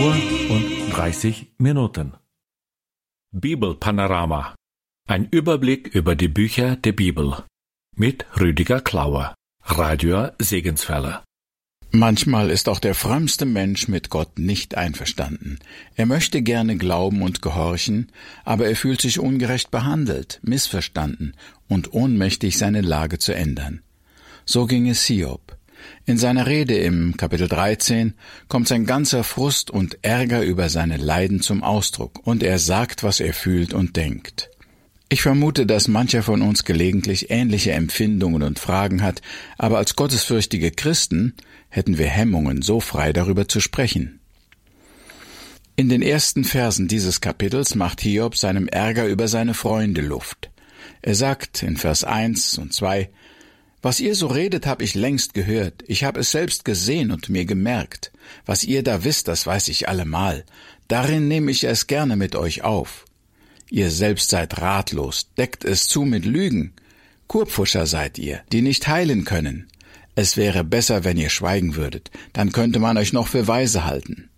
1:30. Bibelpanorama. Ein Überblick über die Bücher der Bibel. Mit Rüdiger Klauer, Radio Segenswelle. Manchmal ist auch der frömmste Mensch mit Gott nicht einverstanden. Er möchte gerne glauben und gehorchen, aber er fühlt sich ungerecht behandelt, missverstanden und ohnmächtig, seine Lage zu ändern. So ging es Hiob. In seiner Rede im Kapitel 13 kommt sein ganzer Frust und Ärger über seine Leiden zum Ausdruck, und er sagt, was er fühlt und denkt. Ich vermute, dass mancher von uns gelegentlich ähnliche Empfindungen und Fragen hat, aber als gottesfürchtige Christen hätten wir Hemmungen, so frei darüber zu sprechen. In den ersten Versen dieses Kapitels macht Hiob seinem Ärger über seine Freunde Luft. Er sagt in Vers 1 und 2: »Was ihr so redet, hab ich längst gehört. Ich hab es selbst gesehen und mir gemerkt. Was ihr da wisst, das weiß ich allemal. Darin nehme ich es gerne mit euch auf. Ihr selbst seid ratlos, deckt es zu mit Lügen. Kurpfuscher seid ihr, die nicht heilen können. Es wäre besser, wenn ihr schweigen würdet, dann könnte man euch noch für weise halten.«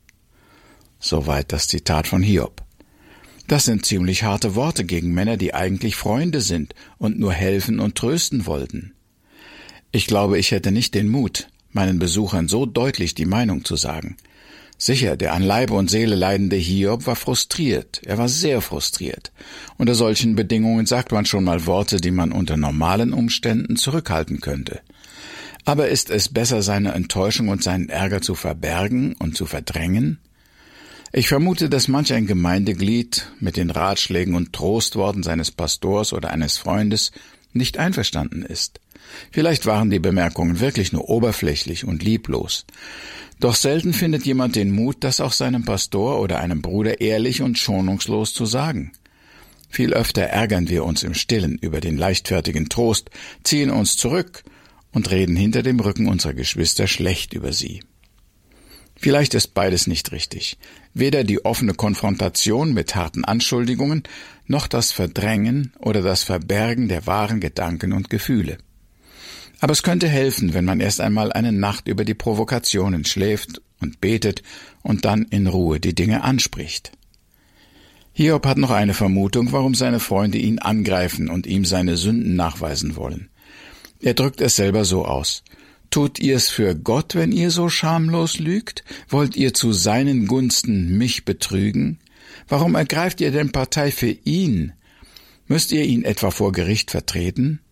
Soweit das Zitat von Hiob. Das sind ziemlich harte Worte gegen Männer, die eigentlich Freunde sind und nur helfen und trösten wollten. Ich glaube, ich hätte nicht den Mut, meinen Besuchern so deutlich die Meinung zu sagen. Sicher, der an Leib und Seele leidende Hiob war frustriert, er war sehr frustriert. Unter solchen Bedingungen sagt man schon mal Worte, die man unter normalen Umständen zurückhalten könnte. Aber ist es besser, seine Enttäuschung und seinen Ärger zu verbergen und zu verdrängen? Ich vermute, dass manch ein Gemeindeglied mit den Ratschlägen und Trostworten seines Pastors oder eines Freundes nicht einverstanden ist. Vielleicht waren die Bemerkungen wirklich nur oberflächlich und lieblos. Doch selten findet jemand den Mut, das auch seinem Pastor oder einem Bruder ehrlich und schonungslos zu sagen. Viel öfter ärgern wir uns im Stillen über den leichtfertigen Trost, ziehen uns zurück und reden hinter dem Rücken unserer Geschwister schlecht über sie. Vielleicht ist beides nicht richtig. Weder die offene Konfrontation mit harten Anschuldigungen, noch das Verdrängen oder das Verbergen der wahren Gedanken und Gefühle. Aber es könnte helfen, wenn man erst einmal eine Nacht über die Provokationen schläft und betet und dann in Ruhe die Dinge anspricht. Hiob hat noch eine Vermutung, warum seine Freunde ihn angreifen und ihm seine Sünden nachweisen wollen. Er drückt es selber so aus: »Tut ihr's für Gott, wenn ihr so schamlos lügt? Wollt ihr zu seinen Gunsten mich betrügen? Warum ergreift ihr denn Partei für ihn? Müsst ihr ihn etwa vor Gericht vertreten?«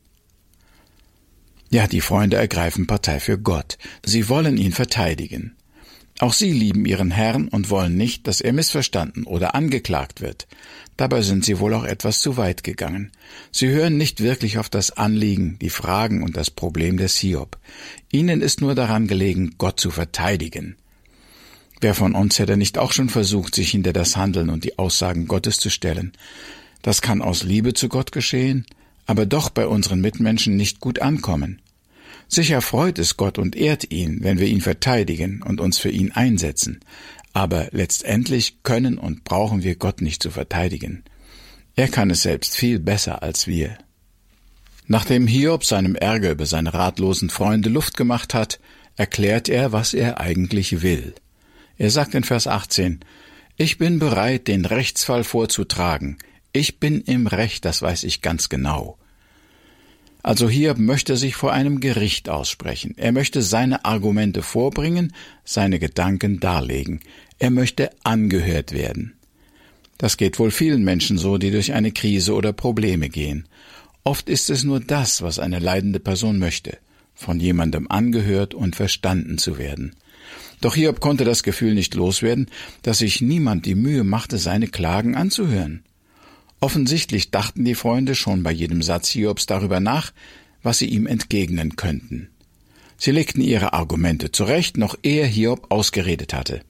Ja, die Freunde ergreifen Partei für Gott. Sie wollen ihn verteidigen. Auch sie lieben ihren Herrn und wollen nicht, dass er missverstanden oder angeklagt wird. Dabei sind sie wohl auch etwas zu weit gegangen. Sie hören nicht wirklich auf das Anliegen, die Fragen und das Problem des Hiob. Ihnen ist nur daran gelegen, Gott zu verteidigen. Wer von uns hätte nicht auch schon versucht, sich hinter das Handeln und die Aussagen Gottes zu stellen? Das kann aus Liebe zu Gott geschehen, aber doch bei unseren Mitmenschen nicht gut ankommen. Sicher freut es Gott und ehrt ihn, wenn wir ihn verteidigen und uns für ihn einsetzen. Aber letztendlich können und brauchen wir Gott nicht zu verteidigen. Er kann es selbst viel besser als wir. Nachdem Hiob seinem Ärger über seine ratlosen Freunde Luft gemacht hat, erklärt er, was er eigentlich will. Er sagt in Vers 18: »Ich bin bereit, den Rechtsfall vorzutragen. Ich bin im Recht, das weiß ich ganz genau.« Also Hiob möchte sich vor einem Gericht aussprechen. Er möchte seine Argumente vorbringen, seine Gedanken darlegen. Er möchte angehört werden. Das geht wohl vielen Menschen so, die durch eine Krise oder Probleme gehen. Oft ist es nur das, was eine leidende Person möchte: von jemandem angehört und verstanden zu werden. Doch Hiob konnte das Gefühl nicht loswerden, dass sich niemand die Mühe machte, seine Klagen anzuhören. Offensichtlich dachten die Freunde schon bei jedem Satz Hiobs darüber nach, was sie ihm entgegnen könnten. Sie legten ihre Argumente zurecht, noch ehe Hiob ausgeredet hatte.